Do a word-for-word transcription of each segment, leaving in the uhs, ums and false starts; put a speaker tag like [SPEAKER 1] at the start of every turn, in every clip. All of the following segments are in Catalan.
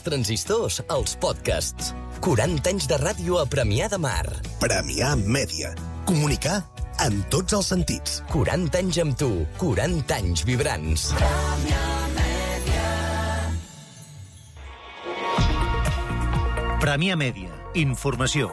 [SPEAKER 1] dels transistors als podcasts. quaranta anys de ràdio a Premià de Mar.
[SPEAKER 2] Premià Mèdia. Comunicar en tots els sentits.
[SPEAKER 1] quaranta anys amb tu, quaranta anys vibrants. Premià Mèdia.
[SPEAKER 3] Premià Mèdia. Informació.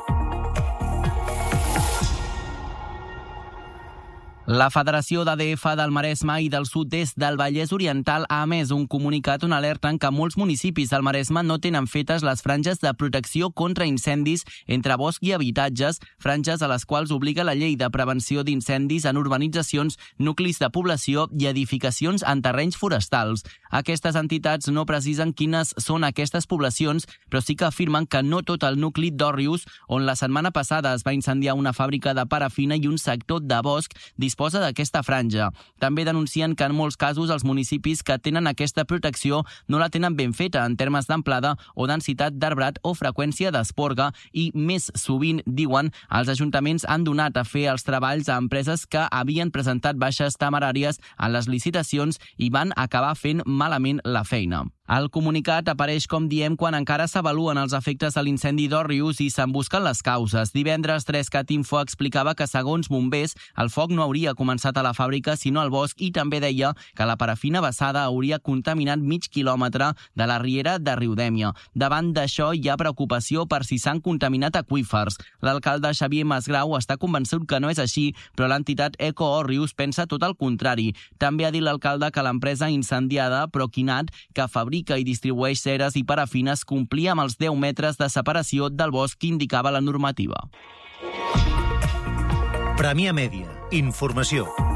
[SPEAKER 4] La Federació d'A D F del Maresme i del sud-est del Vallès Oriental ha emès un comunicat on alerten que molts municipis del Maresme no tenen fetes les franges de protecció contra incendis entre bosc i habitatges, franges a les quals obliga la llei de prevenció d'incendis en urbanitzacions, nuclis de població i edificacions en terrenys forestals. Aquestes entitats no precisen quines són aquestes poblacions, però sí que afirmen que no tot el nucli d'Òrrius, on la setmana passada es va incendiar una fàbrica de parafina i un sector de bosc, disposa d'aquesta franja. També denuncien que en molts casos els municipis que tenen aquesta protecció no la tenen ben feta en termes d'amplada o densitat d'arbrat o freqüència d'esporga i, més sovint, diuen, els ajuntaments han donat a fer els treballs a empreses que havien presentat baixes temeràries en les licitacions i van acabar fent malament la feina. El comunicat apareix, com diem, quan encara s'avaluen els efectes de l'incendi d'Òrrius i se'n busquen les causes. Divendres, Trescat Info explicava que, segons bombers, el foc no hauria començat a la fàbrica sinó al bosc i també deia que la parafina vessada hauria contaminat mig quilòmetre de la riera de Riudèmia. Davant d'això hi ha preocupació per si s'han contaminat aqüífers. L'alcalde Xavier Masgrau està convençut que no és així, però l'entitat Eco Òrrius pensa tot el contrari. També ha dit l'alcalde que l'empresa incendiada, Proquinat, que fabrica i distribueix ceres i parafines, complia amb els deu metres de separació del bosc que indicava la normativa.
[SPEAKER 3] Premià Mèdia. Informació.